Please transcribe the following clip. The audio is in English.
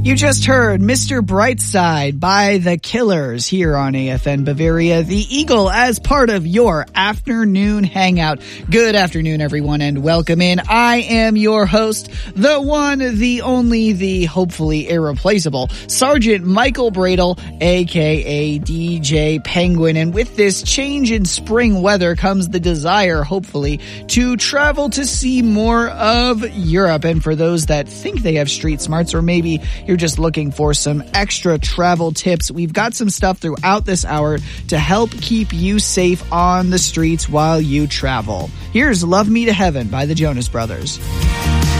You just heard Mr. Brightside by The Killers here on AFN Bavaria, the Eagle, as part of your afternoon hangout. Good afternoon, everyone, and welcome in. I am your host, the one, the only, the hopefully irreplaceable Sergeant Michael Bradle, aka DJ Penguin. And with this change in spring weather comes the desire, hopefully, to travel to see more of Europe. And for those that think they have street smarts, or maybe you're just looking for some extra travel tips, we've got some stuff throughout this hour to help keep you safe on the streets while you travel. Here's Love Me to Heaven by the Jonas Brothers.